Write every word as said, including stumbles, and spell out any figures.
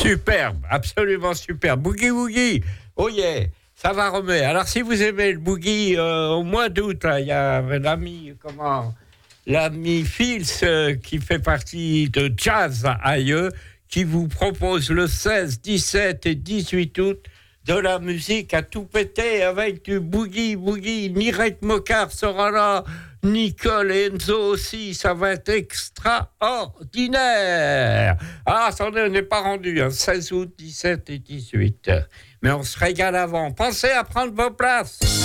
Superbe, absolument superbe. Boogie Woogie, oh yeah, ça va remettre. Alors si vous aimez le boogie, euh, au mois d'août, là, il y a l'ami, comment, l'ami Fils euh, qui fait partie de Jazz Aïeux, qui vous propose le seize, dix-sept et dix-huit août de la musique à tout péter avec du boogie boogie. Mirek Mokar sera là, Nicole et Enzo aussi, ça va être extraordinaire. Ah, attendez, on n'est pas rendu, hein, seize août, dix-sept et dix-huit. Mais on se régale avant. Pensez à prendre vos places.